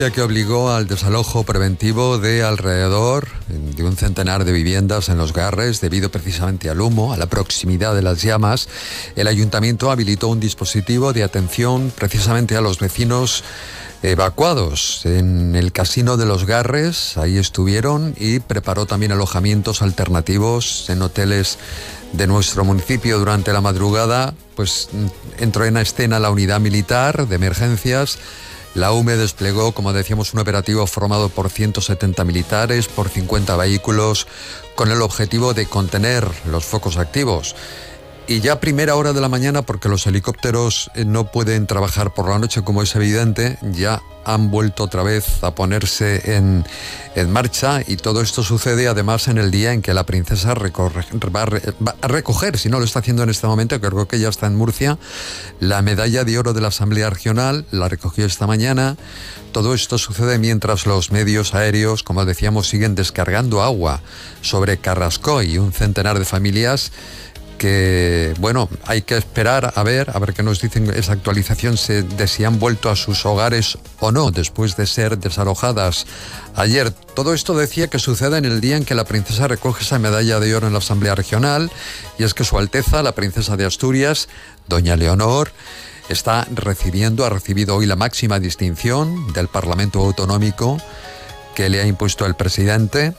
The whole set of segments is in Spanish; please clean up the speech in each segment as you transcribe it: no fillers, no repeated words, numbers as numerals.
Que obligó al desalojo preventivo de alrededor de un centenar de viviendas en Los Garres debido precisamente al humo, a la proximidad de las llamas. El ayuntamiento habilitó un dispositivo de atención precisamente a los vecinos evacuados en el casino de Los Garres. Ahí estuvieron y preparó también alojamientos alternativos en hoteles de nuestro municipio. Durante la madrugada pues entró en escena la unidad militar de emergencias. La UME desplegó, como decíamos, un operativo formado por 170 militares, por 50 vehículos, con el objetivo de contener los focos activos. Y ya a primera hora de la mañana, porque los helicópteros no pueden trabajar por la noche, como es evidente, ya han vuelto otra vez a ponerse en marcha, y todo esto sucede además en el día en que la princesa va a recoger, si no lo está haciendo en este momento, creo que ya está en Murcia, la medalla de oro de la Asamblea Regional. La recogió esta mañana. Todo esto sucede mientras los medios aéreos, como decíamos, siguen descargando agua sobre Carrascoy y un centenar de familias que, bueno, hay que esperar a ver qué nos dicen esa actualización de si han vuelto a sus hogares o no después de ser desalojadas ayer. Todo esto decía que sucede en el día en que la princesa recoge esa medalla de oro en la Asamblea Regional, y es que Su Alteza, la princesa de Asturias, doña Leonor, ha recibido hoy la máxima distinción del Parlamento Autonómico que le ha impuesto la presidenta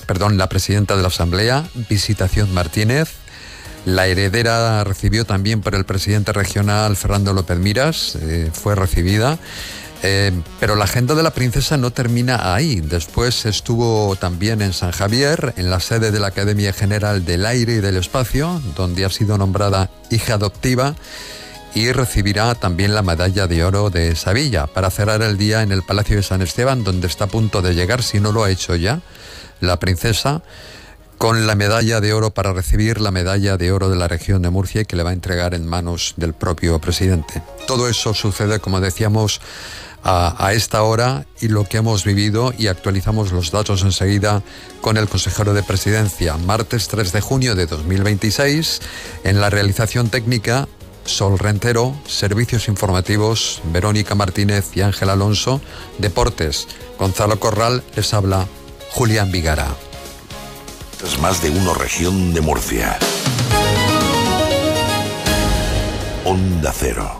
de la Asamblea, Visitación Martínez. La heredera recibió también por el presidente regional, Fernando López Miras, fue recibida. Pero la agenda de la princesa no termina ahí. Después estuvo también en San Javier, en la sede de la Academia General del Aire y del Espacio, donde ha sido nombrada hija adoptiva, y recibirá también la medalla de oro de Sevilla para cerrar el día en el Palacio de San Esteban, donde está a punto de llegar, si no lo ha hecho ya, la princesa, con la medalla de oro para recibir la medalla de oro de la región de Murcia, y que le va a entregar en manos del propio presidente. Todo eso sucede, como decíamos, a esta hora, y lo que hemos vivido, y actualizamos los datos enseguida con el consejero de Presidencia. Martes 3 de junio de 2026, en la realización técnica, Sol Rentero, servicios informativos, Verónica Martínez y Ángel Alonso, deportes, Gonzalo Corral, les habla Julián Vigara. Es más de uno, región de Murcia. Onda Cero.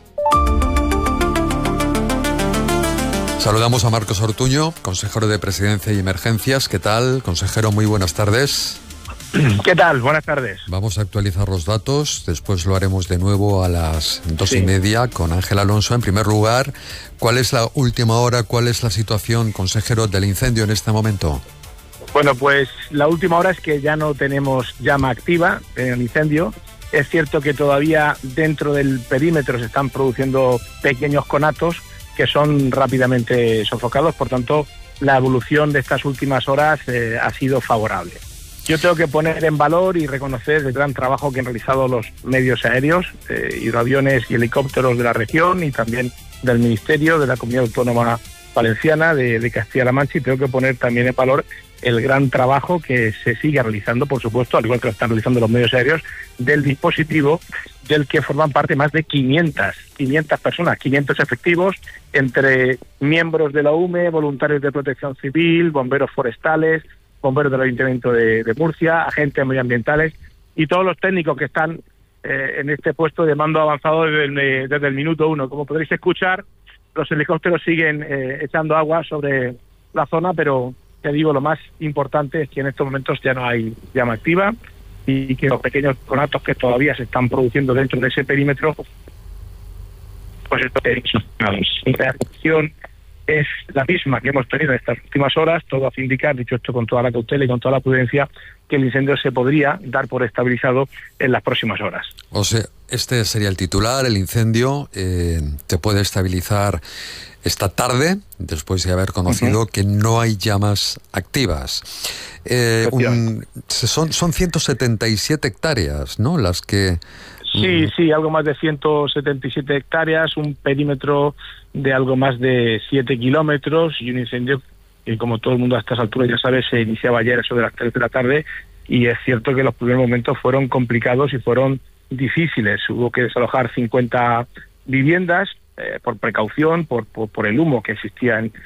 Saludamos a Marcos Ortuño, consejero de Presidencia y Emergencias. ¿Qué tal, consejero? Muy buenas tardes. ¿Qué tal? Buenas tardes. Vamos a actualizar los datos, después lo haremos de nuevo a las 2:30 con Ángel Alonso. En primer lugar, ¿cuál es la última hora, cuál es la situación, consejero, del incendio en este momento? Bueno, pues la última hora es que ya no tenemos llama activa en el incendio. Es cierto que todavía dentro del perímetro se están produciendo pequeños conatos que son rápidamente sofocados, por tanto la evolución de estas últimas horas ha sido favorable. Yo tengo que poner en valor y reconocer el gran trabajo que han realizado los medios aéreos, hidroaviones y helicópteros de la región, y también del Ministerio, de la Comunidad Autónoma Valenciana, de Castilla-La Mancha, y tengo que poner también en valor el gran trabajo que se sigue realizando, por supuesto, al igual que lo están realizando los medios aéreos, del dispositivo del que forman parte más de 500 personas, 500 efectivos, entre miembros de la UME, voluntarios de protección civil, bomberos forestales, bomberos del Ayuntamiento de Murcia, agentes medioambientales y todos los técnicos que están en este puesto de mando avanzado desde el minuto 1. Como podréis escuchar, los helicópteros siguen echando agua sobre la zona, pero te digo, lo más importante es que en estos momentos ya no hay llama activa, y que los pequeños conatos que todavía se están produciendo dentro de ese perímetro, pues la reacción es la misma que hemos tenido en estas últimas horas. Todo hace indicar, dicho esto con toda la cautela y con toda la prudencia, que el incendio se podría dar por estabilizado en las próximas horas. O sea, este sería el tituluar: el incendio se puede estabilizar esta tarde, después de haber conocido que no hay llamas activas. Son 177 hectáreas, ¿no?, las que... Sí, algo más de 177 hectáreas, un perímetro de algo más de 7 kilómetros, y un incendio que, como todo el mundo a estas alturas ya sabe, se iniciaba ayer a eso de las 3 de la tarde, y es cierto que los primeros momentos fueron complicados y fueron difíciles. Hubo que desalojar 50 viviendas, por precaución, por el humo que existía